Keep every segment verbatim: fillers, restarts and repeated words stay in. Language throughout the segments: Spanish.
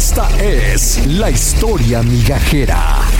Esta es la historia migajera.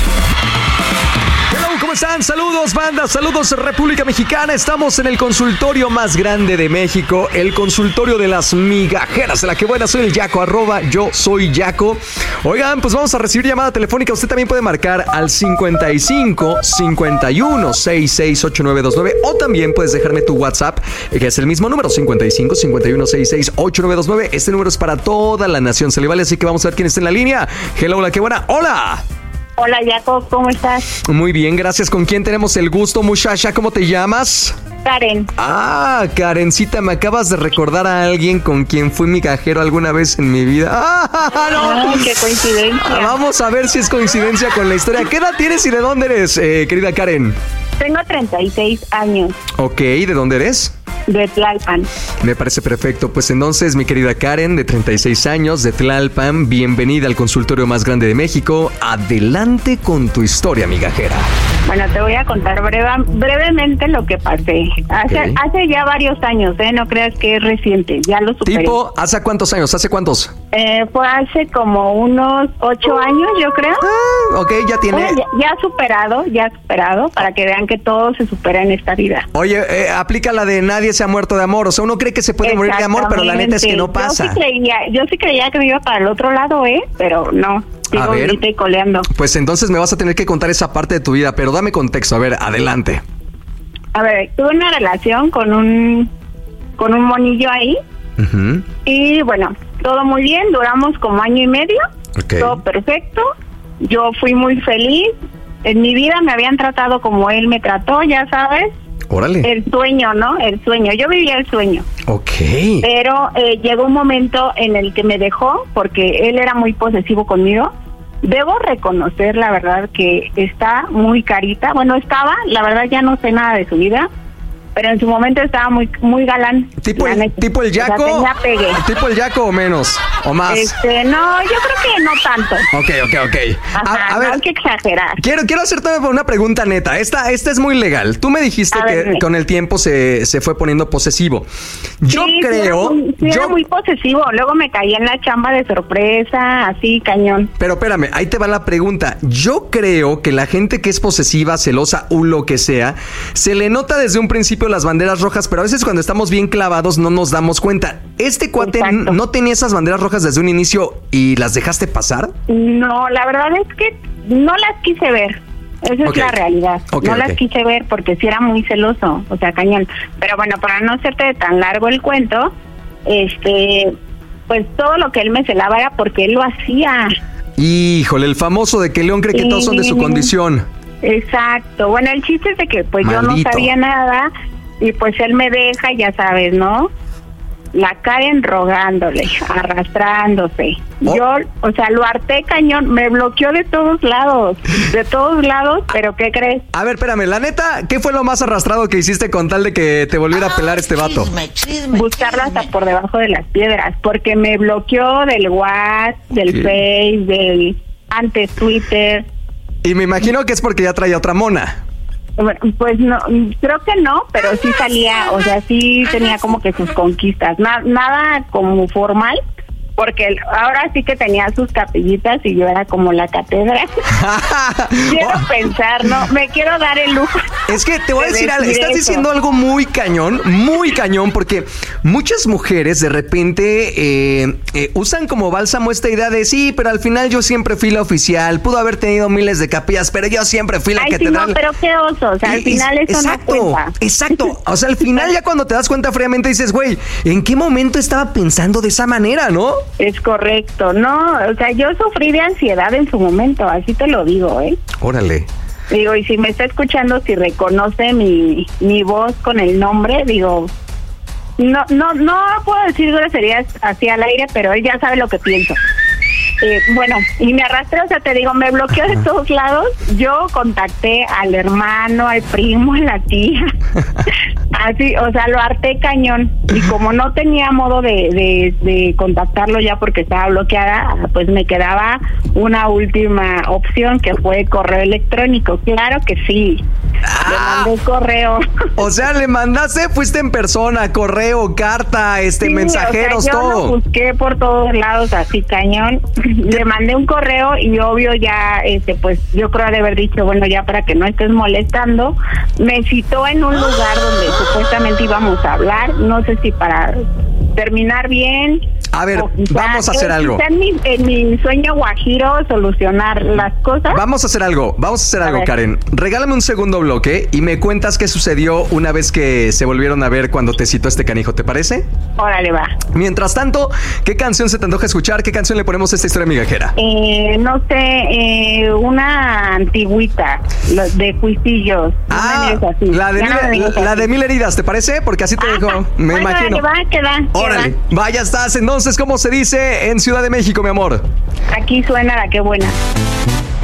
Hello, ¿cómo están? Saludos, banda, saludos, República Mexicana. Estamos en el consultorio más grande de México, el consultorio de las migajeras. De la que buena, soy el Yaco, arroba yo soy Yaco. Oigan, pues vamos a recibir llamada telefónica. Usted también puede marcar al cincuenta y cinco, cincuenta y uno, sesenta y seis, ochenta y nueve veintinueve, o también puedes dejarme tu WhatsApp, que es el mismo número, cincuenta y cinco, cincuenta y uno, sesenta y seis, ochenta y nueve veintinueve. Este número es para toda la nación, se le vale, así que vamos a ver quién está en la línea. Hello, la que buena. Hola. Hola, Jacob, ¿cómo estás? Muy bien, gracias. ¿Con quién tenemos el gusto, muchacha? ¿Cómo te llamas? Karen. Ah, Karencita, me acabas de recordar a alguien con quien fui migajero alguna vez en mi vida. ¡Ah, no! Ay, qué coincidencia. Ah, vamos a ver si es coincidencia con la historia. ¿Qué edad tienes y de dónde eres, eh, querida Karen? Tengo treinta y seis años. Ok, ¿de dónde eres? De Tlalpan. Me parece perfecto. Pues entonces, mi querida Karen, de treinta y seis años, de Tlalpan, bienvenida al consultorio más grande de México. Adelante con tu historia migajera. Bueno, te voy a contar breve, brevemente lo que pasé. Hace, Okay. hace ya varios años, ¿eh? No creas que es reciente, ya lo superé. Tipo, ¿hace cuántos años? ¿Hace cuántos? Eh, fue hace como unos ocho años, yo creo. Ah, ok, ya tiene... Bueno, ya, ya superado, ya superado, para que vean que todo se supera en esta vida. Oye, eh, aplica la de nadie se ha muerto de amor. O sea, uno cree que se puede morir de amor, pero la neta es que no pasa. Yo sí creía, yo sí creía que me iba para el otro lado, ¿eh? Pero no, sigo A ver. ahorita y coleando. Pues entonces me vas a tener que contar esa parte de tu vida, pero dame contexto. A ver, adelante. A ver, tuve una relación con un con un monillo ahí. Uh-huh. Y bueno, todo muy bien, duramos como año y medio. Ok. Todo perfecto. Yo fui muy feliz. En mi vida me habían tratado como él me trató, ya sabes. Órale. El sueño, ¿no? El sueño. Yo vivía el sueño. Ok. Pero eh, llegó un momento en el que me dejó porque él era muy posesivo conmigo. Debo reconocer, la verdad, que está muy carita. Bueno, estaba, la verdad ya no sé nada de su vida, pero en su momento estaba muy muy galán. ¿Tipo la el, neta. tipo el Yaco? O sea, tenía pegue. ¿Tipo el Yaco o menos? ¿O más? Este, no, yo creo que no tanto. Ok, ok, ok. Ajá, A, a no ver, hay que exagerar. quiero, quiero hacerte una pregunta neta. Esta, esta es muy legal. Tú me dijiste A que ver, dime. con el tiempo se, se fue poniendo posesivo. Yo Sí, sí creo... era muy, sí, yo, era muy posesivo. Luego me caía en la chamba de sorpresa, así, cañón. Pero espérame, ahí te va la pregunta. Yo creo que la gente que es posesiva, celosa o lo que sea, se le nota desde un principio las banderas rojas, pero a veces cuando estamos bien clavados no nos damos cuenta. ¿Este cuate Exacto. no tenía esas banderas rojas desde un inicio y las dejaste pasar? No, la verdad es que no las quise ver. Esa Ok. es la realidad. Ok, no ok. las quise ver porque sí era muy celoso, o sea, cañón. Pero bueno, para no hacerte tan largo el cuento, este, pues todo lo que él me celaba era porque él lo hacía. Híjole, el famoso de que León cree que todos son de su Sí. condición. Exacto. Bueno, el chiste es de que pues yo no Maldito. sabía nada y pues él me deja, ya sabes, ¿no? La Karen rogándole, arrastrándose. Oh. Yo, o sea, lo harté cañón, me bloqueó de todos lados, de todos lados, pero ¿qué crees? A ver, espérame, la neta, ¿qué fue lo más arrastrado que hiciste con tal de que te volviera a pelar este vato? Chisme, chisme, Buscarlo hasta chisme. por debajo de las piedras, porque me bloqueó del WhatsApp, del ¿Qué? Face, del antes Twitter. Y me imagino que es porque ya traía otra mona. Bueno, pues no, creo que no, pero sí salía, o sea, sí tenía como que sus conquistas, Na- nada como formal, porque el- ahora sí que tenía sus capillitas y yo era como la catedral. Quiero pensar, no, me quiero dar el lujo. Es que te voy a de decir algo, decir estás eso. diciendo algo muy cañón, muy cañón, porque muchas mujeres de repente eh, eh, usan como bálsamo esta idea de sí, pero al final yo siempre fui la oficial, pudo haber tenido miles de capillas, pero yo siempre fui la Ay, sí, catedral. no, pero qué oso, o sea, al Y- final y- eso exacto, no cuenta. exacto. O sea, al final ya cuando te das cuenta fríamente dices, güey, ¿en qué momento estaba pensando de esa manera, no? Es correcto, no, o sea, yo sufrí de ansiedad en su momento, así te lo digo, ¿eh? Órale. Digo, y si me está escuchando, si reconoce mi, mi voz con el nombre, digo, no no no puedo decir groserías así al aire, pero él ya sabe lo que pienso. Eh, bueno, y me arrastré, o sea, te digo, me bloqueó de todos lados. Yo contacté al hermano, al primo, a la tía, Así, o sea, lo harté cañón. Y como no tenía modo de, de, de contactarlo ya porque estaba bloqueada, pues me quedaba una última opción que fue correo electrónico. Claro que sí. Ah, le mandé correo. O sea, le mandaste, fuiste en persona, correo, carta, este, sí, mensajeros, o sea, yo todo. Lo busqué por todos lados, así cañón. Le mandé un correo y obvio ya, este, pues yo creo de haber dicho, bueno, ya para que no estés molestando. Me citó en un lugar donde supuestamente íbamos a hablar, no sé si para terminar bien. A ver, quizá, vamos a hacer eh, algo. En mi, en mi sueño guajiro solucionar las cosas. Vamos a hacer algo, vamos a hacer A algo, ver. Karen. Regálame un segundo bloque y me cuentas qué sucedió una vez que se volvieron a ver cuando te citó este canijo, ¿te parece? Órale, va. Mientras tanto, ¿qué canción se te antoja escuchar? ¿Qué canción le ponemos a esta historia migajera? Eh, no sé, eh, una antigüita, lo- de Cuisillos. No Ah, me digas así. la de, Ya no me mil, digas la así. de mil heridas, ¿te parece? Porque así te Ah, dejo, me bueno, imagino. órale, va, queda, queda. Órale, vaya estás. Entonces, ¿cómo se dice en Ciudad de México, mi amor? Aquí suena la que buena.